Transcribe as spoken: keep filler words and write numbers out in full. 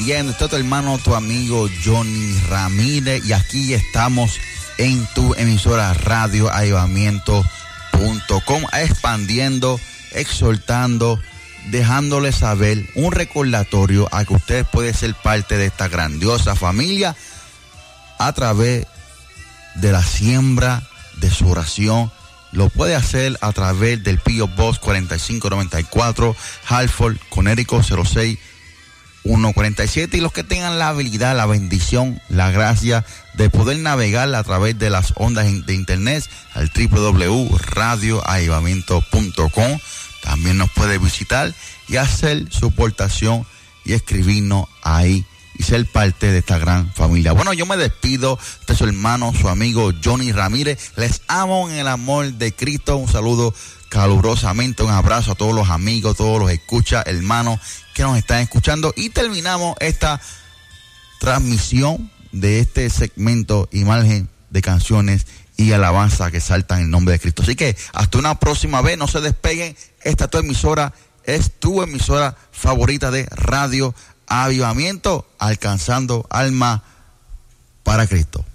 Bien, esto es tu hermano, tu amigo Johnny Ramírez, y aquí estamos en tu emisora Radio Avivamiento punto com, expandiendo, exhortando, dejándoles saber un recordatorio a que usted puede ser parte de esta grandiosa familia a través de la siembra de su oración. Lo puede hacer a través del P O Box cuarenta y cinco noventa y cuatro, Hartford, Connecticut cero seis uno cuarenta y siete, y los que tengan la habilidad, la bendición, la gracia de poder navegar a través de las ondas de internet al doble u doble u doble u punto radio avivamiento punto com, también nos puede visitar y hacer su aportación y escribirnos ahí y ser parte de esta gran familia. Bueno, yo me despido de su hermano, su amigo Johnny Ramírez. Les amo en el amor de Cristo. Un saludo calurosamente, un abrazo a todos los amigos, todos los escuchas, hermanos que nos están escuchando, y terminamos esta transmisión de este segmento Imagen de Canciones y Alabanza que saltan en el nombre de Cristo. Así que hasta una próxima vez, no se despeguen. Esta tu emisora es tu emisora favorita de Radio Avivamiento, alcanzando alma para Cristo.